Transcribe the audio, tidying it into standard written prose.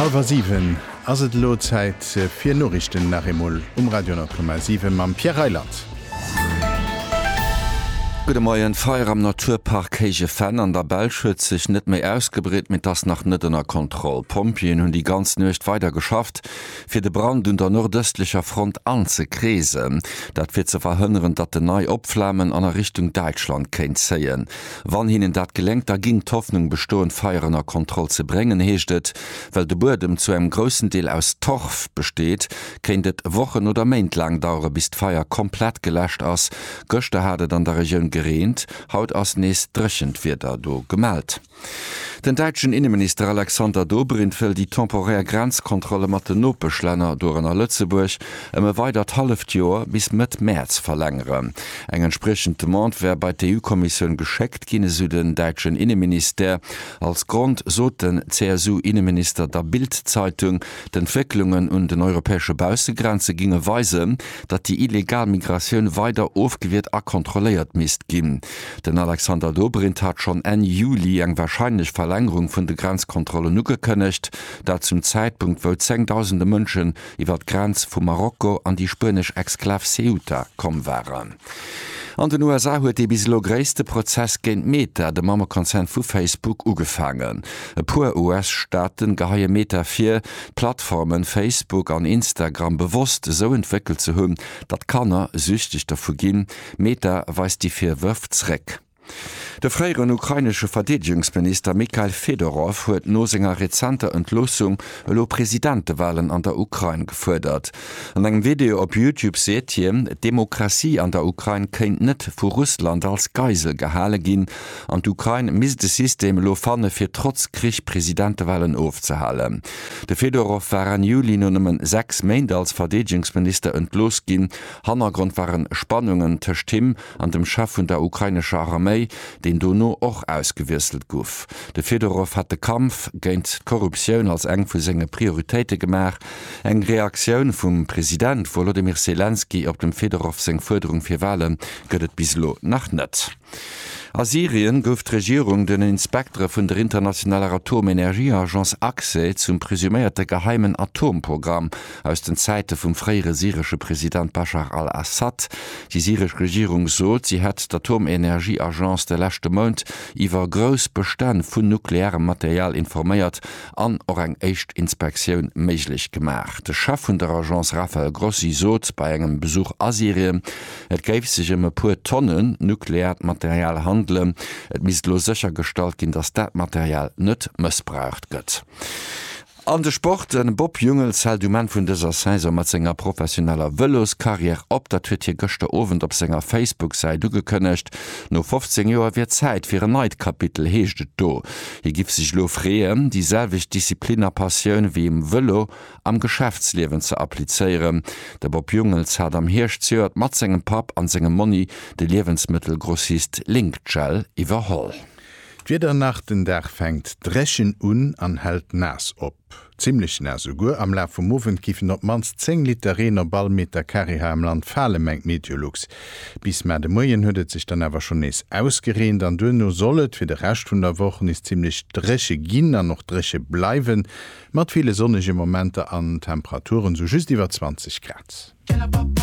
7:30 ass et Lozeit fir Norrichten nach Emol Radio 10,7 mam Pierre Reiland. Gute Morgen, Feier am Naturpark Keige Fan an der Belschütz sich net mehr ausgebret mit das nach nettener Kontrolle. Pompien hun die ganz nicht weiter geschafft, für de Brand und der nordöstlicher Front anzukrisen. Dat wird zu verhindern, dat de neue Opflammen an der Richtung Deutschland kennt sehen. Wann ihnen dat gelenkt, da ging Hoffnung bestohlen feierener Kontrolle zu bringen, hechtet, weil de Boden zu einem großen Teil aus Torf besteht, kennt et Wochen oder Monate lang dauern, bis Feier komplett gelöscht ist. Göchte hatte dann der Region gereint, haut ass nees drechend wird do gemeldt. Den deutschen Innenminister Alexander Dobrindt will die temporär Grenzkontrolle mat den Nopeschlenner dorenner Lützeburg weitert halft Joer bis mit März verlängeren. Eng entsprechend Demande wär bei der EU-Kommission gescheckt ginne su den deutschen Innenminister. Als Grund so den CSU-Innenminister der Bild-Zeitung den Entwicklungen und den europäische Baussegrenze ginge weisen, dat die Illegalmigration weiter aufgewehrt kontrolliert mist gin. Den Alexander Dobrindt hat schon Ende Juli eng wahrscheinlich Verlängerung vun de Grenzkontrolle nu gekënnecht, da zum Zeitpunkt wo 10.000 Mënschen iwwer d Grenz vu Marokko an die spanisch Exklave Ceuta kom waren. An den USA huet de bislo gréisste Prozess géint Meta, de Mammerkonzern vu Facebook, ugefangen. E puer US-Staaten geheie Meta 4 Plattformen Facebook an Instagram bewusst so entwickelt ze hunn, dat Kanner süchtig davor ginn, Meta weist die 4 Wëfzreck. Der freieren ukrainische Verteidigungsminister Mikhail Fedorov huet no senger rezenter Entlosung lo Präsidentewahlen an der Ukraine gefordert. An engem Video op YouTube seht ihr, Demokratie an der Ukraine kennt net vu Russland als Geisel gehale gin, an d'Ukraine mis de System lo fanne fir trotz Krieg Präsidentewahlen aufzuhalen. De Fedorov war an Juli nun 6 Monate als Verteidigungsminister entlos gin. Hintergrund waren Spannungen tcht him an dem Chef vun der ukrainischer Armee, den Dono auch ausgewürstelt gouf. De Fedorov hat den Kampf gegen Korruption als eng vu senge Prioritäten gemacht. Eng Reaktion vom Präsident Volodymyr Zelensky op dem Fedorov seng Forderung fir Wahlen gëtt bislo nach net. Aus Syrien gouf d'Regierung den Inspektor vun der internationaler Atomenergieagenz AXE zum presümierte geheimen Atomprogramm aus den Zeiten vom freiere syrische Präsident Bashar al-Assad. Die syrische Regierung so, sie hat d'Atomenergieagenz der letzte Monat iwwer gross Bestand vun nuklearem Material informiert an or eng echt Inspektion möglich gemacht. Der Chef von der Agenz Rafael Grossi sot bei engem Besuch aus Syrien, et gäif sich e puer Tonnen Nuklearmaterial handeln. Et mislo sicher gestalt gin, dass dat Material net missbraucht gëtt. An de Sport en Bob Jungels hält du man vun dieser Saison mat senger professioneller Veloskarriere op, dat huet hier gëchte Abend op senger Facebook-Seite gekënnecht. No 15 Joer wird Zeit fir ein neues Kapitel heeschtet do. Hier gif sich lo freiem, dieselvig Diszipliner Passioun wie im Velo am Geschäftsleben zu applizieren. Der Bob Jungels hat am Hirschzöert mat segem Pap an segem Money de Lebensmittelgrossist Linkgel iwwerholl. Wieder nach den Dach fängt Dreschen an hält nass op. Ziemlich nass sogar. Am Lauf vom Ofen kiffen op mans 10 Liter reiner Ballmeter Kariha im Land Falle mengt Meteorlux. Bis mehr de Moien hüttet sich dann aber schon nees ausgerehnt. An dünno sollet für de Rest von der Woche ist ziemlich dresche Ginner noch dresche bleiben. Mat viele sonnige Momente an Temperaturen so just über 20 Grad.